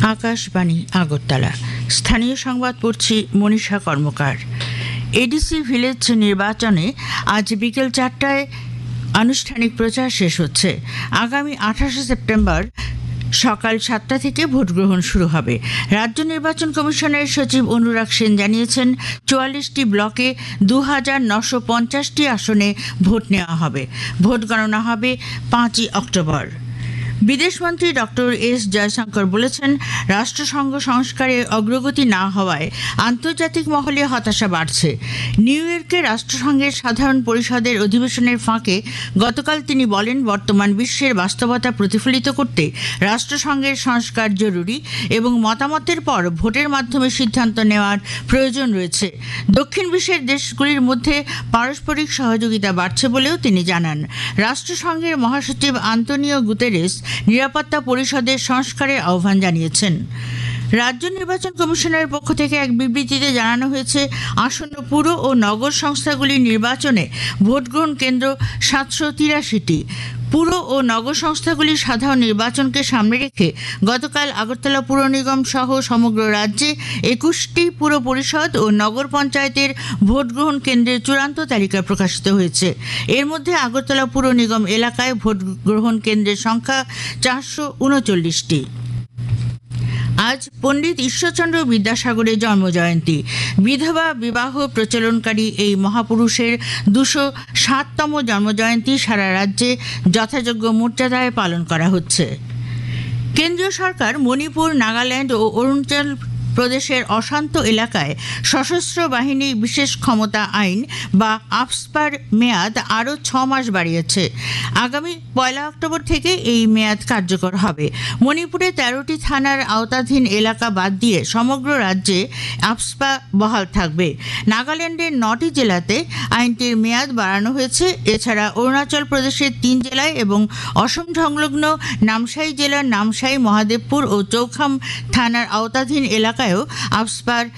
আকাশবাণী আগরতলা। স্থানীয় সংবাদ পড়ছি মনীষা কর্মকার। এডিসি ভিলেজ নির্বাচনে আজ বিকেল 4টায় আনুষ্ঠানিক প্রচার শেষ হচ্ছে। আগামী 28শে সেপ্টেম্বর সকাল 7টা থেকে ভোট গ্রহণ শুরু হবে। রাজ্য নির্বাচন কমিশনের সচিব অনুরাগ সেন জানিয়েছেন, 44টি ব্লকে 2950টি আসনে ভোট নেওয়া হবে। ভোট গণনা হবে 5ই অক্টোবর। বিদেশমন্ত্রী ডক্টর এস জয়শঙ্কর বলেছেন, রাষ্ট্রসংঘ সংস্কারে অগ্রগতি না হওয়ায় আন্তর্জাতিক মহলে হতাশা বাড়ছে। নিউ ইয়র্কে রাষ্ট্রসংঘের সাধারণ পরিষদের অধিবেশনের ফাঁকে গতকাল তিনি বলেন, বর্তমান বিশ্বের বাস্তবতা প্রতিফলিত করতে রাষ্ট্রসংঘের সংস্কার জরুরি এবং মতামতের পর ভোটের মাধ্যমে সিদ্ধান্ত নেওয়ার প্রয়োজন রয়েছে। দক্ষিণ বিশ্বের দেশগুলির মধ্যে পারস্পরিক সহযোগিতা বাড়ছে বলেও তিনি জানান। রাষ্ট্রসংঘের মহাসচিব আন্তোনিও গুতেরেস নিরাপত্তা পরিষদের সংস্কারের আহ্বান জানিয়েছেন। রাজ্য নির্বাচন কমিশনের পক্ষ থেকে এক বিবৃতিতে জানানো হয়েছে, আসন্ন পুর ও নগর সংস্থাগুলির নির্বাচনে ভোটগ্রহণ কেন্দ্র 783টি। পুর ও নগর সংস্থাগুলির সাধারণ নির্বাচনকে সামনে রেখে গতকাল আগরতলা পুর নিগম সহ সমগ্র রাজ্যে 21টি পুর পরিষদ ও নগর পঞ্চায়েতের ভোটগ্রহণ কেন্দ্রের চূড়ান্ত তালিকা প্রকাশিত হয়েছে। এর মধ্যে আগরতলা পুর নিগম এলাকায় ভোটগ্রহণ কেন্দ্রের সংখ্যা 439টি। আজ পণ্ডিত ঈশ্বরচন্দ্র বিদ্যাসাগরের জন্মজয়ন্তী। বিধবা বিবাহ প্রচলনকারী এই মহাপুরুষের 207তম জন্মজয়ন্তী সারা রাজ্যে যথাযোগ্য মর্যাদায় পালন করা হচ্ছে। কেন্দ্রীয় সরকার মণিপুর, নাগাল্যান্ড ও অরুণাচল প্রদেশের অশান্ত এলাকায় সশস্ত্র বাহিনী বিশেষ ক্ষমতা আইন বা আপসপার মেয়াদ আরও 6 মাস বাড়িয়েছে। আগামী 1 অক্টোবর থেকে এই মেয়াদ কার্যকর হবে। মণিপুরে 13টি থানার আওতাধীন এলাকা বাদ দিয়ে সমগ্র রাজ্যে আপসপা বহাল থাকবে। নাগাল্যান্ডের 9টি জেলাতে আইনটির মেয়াদ বাড়ানো হয়েছে। এছাড়া অরুণাচল প্রদেশের 3 জেলায় এবং অসম সংলগ্ন নামসাই জেলার নামসাই, মহাদেবপুর ও চৌখাম থানার আওতাধীন এলাকায় আপসপার